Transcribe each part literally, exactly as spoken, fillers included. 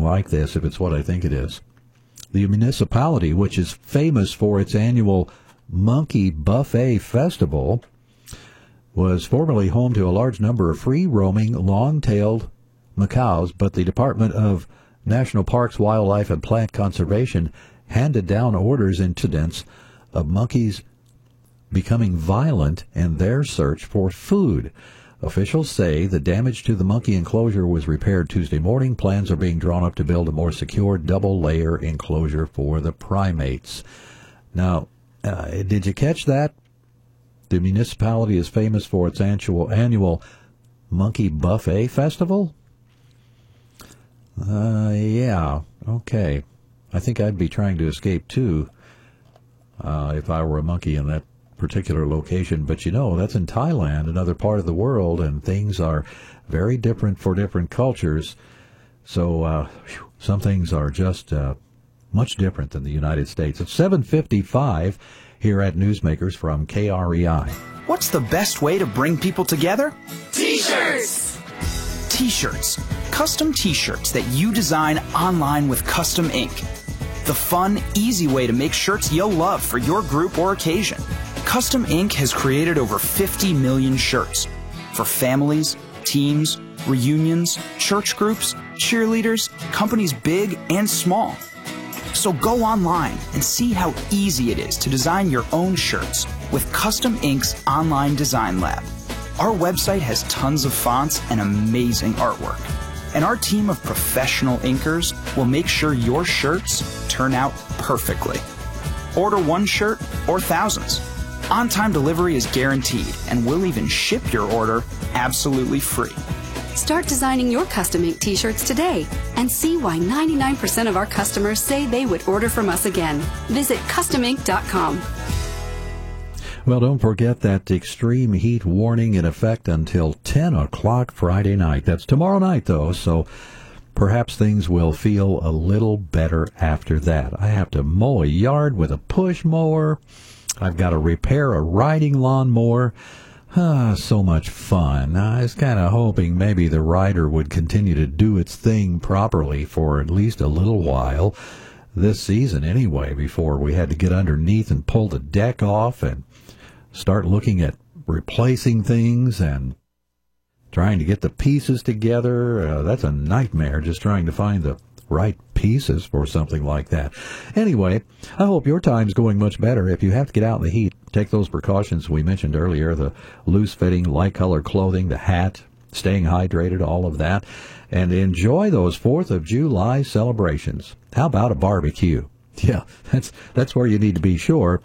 won't like this if it's what I think it is. The municipality, which is famous for its annual Monkey Buffet Festival, was formerly home to a large number of free-roaming, long-tailed macaws, but the Department of National Parks, Wildlife, and Plant Conservation handed down orders incidents of monkeys becoming violent in their search for food. Officials say the damage to the monkey enclosure was repaired Tuesday morning. Plans are being drawn up to build a more secure double-layer enclosure for the primates. Now, uh, did you catch that? The municipality is famous for its annual, annual Monkey Buffet Festival? Uh, yeah, okay. I think I'd be trying to escape, too, uh, if I were a monkey in that particular location. But, you know, that's in Thailand, another part of the world, and things are very different for different cultures. So uh, whew, some things are just uh, much different than the United States. It's seven fifty-five here at Newsmakers from K R E I. What's the best way to bring people together? T-shirts! T-shirts. Custom T-shirts that you design online with custom ink. The fun, easy way to make shirts you'll love for your group or occasion. Custom Ink has created over fifty million shirts for families, teams, reunions, church groups, cheerleaders, companies big and small. So go online and see how easy it is to design your own shirts with Custom Ink's online design lab. Our website has tons of fonts and amazing artwork. And our team of professional inkers will make sure your shirts turn out perfectly. Order one shirt or thousands. On-time delivery is guaranteed, and we'll even ship your order absolutely free. Start designing your custom ink T-shirts today and see why ninety-nine percent of our customers say they would order from us again. Visit custom ink dot com. Well, don't forget that extreme heat warning in effect until ten o'clock Friday night. That's tomorrow night, though, so perhaps things will feel a little better after that. I have to mow a yard with a push mower. I've got to repair a riding lawnmower. Ah, so much fun. I was kind of hoping maybe the rider would continue to do its thing properly for at least a little while, this season anyway, before we had to get underneath and pull the deck off and start looking at replacing things and trying to get the pieces together. Uh, that's a nightmare, just trying to find the right pieces for something like that. Anyway, I hope your time's going much better. If you have to get out in the heat, take those precautions we mentioned earlier, the loose-fitting, light-colored clothing, the hat, staying hydrated, all of that, and enjoy those fourth of July celebrations. How about a barbecue? Yeah, that's that's where you need to be sure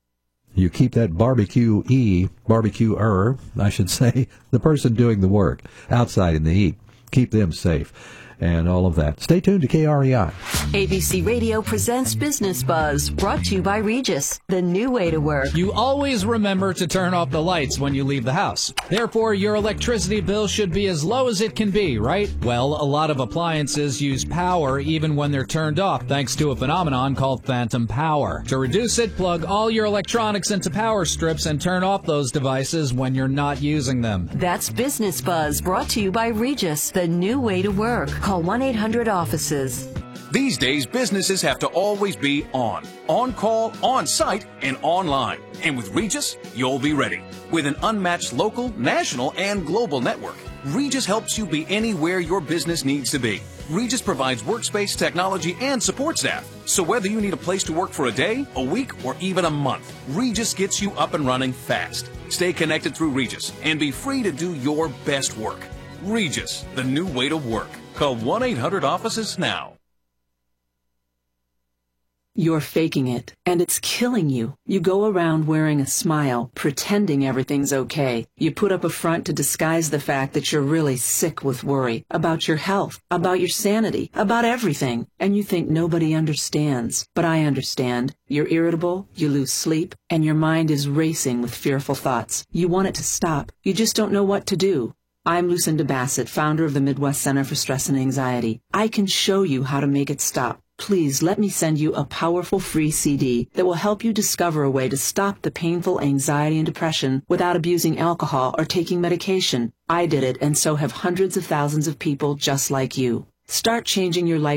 you keep that barbecue-e, barbecue-er, I should say, the person doing the work outside in the heat. Keep them safe and all of that. Stay tuned to K R E I. A B C Radio presents Business Buzz, brought to you by Regis, the new way to work. You always remember to turn off the lights when you leave the house. Therefore, your electricity bill should be as low as it can be, right? Well, a lot of appliances use power even when they're turned off, thanks to a phenomenon called phantom power. To reduce it, plug all your electronics into power strips and turn off those devices when you're not using them. That's Business Buzz, brought to you by Regis, the new way to work. Call one eight hundred offices. These days, businesses have to always be on. On call, on site, and online. And with Regis, you'll be ready. With an unmatched local, national, and global network, Regis helps you be anywhere your business needs to be. Regis provides workspace, technology, and support staff. So whether you need a place to work for a day, a week, or even a month, Regis gets you up and running fast. Stay connected through Regis and be free to do your best work. Regis, the new way to work. Call one eight hundred offices now. You're faking it, and it's killing you. You go around wearing a smile, pretending everything's okay. You put up a front to disguise the fact that you're really sick with worry about your health, about your sanity, about everything. And you think nobody understands. But I understand. You're irritable, you lose sleep, and your mind is racing with fearful thoughts. You want it to stop. You just don't know what to do. I'm Lucinda Bassett, founder of the Midwest Center for Stress and Anxiety. I can show you how to make it stop. Please let me send you a powerful free C D that will help you discover a way to stop the painful anxiety and depression without abusing alcohol or taking medication. I did it, and so have hundreds of thousands of people just like you. Start changing your life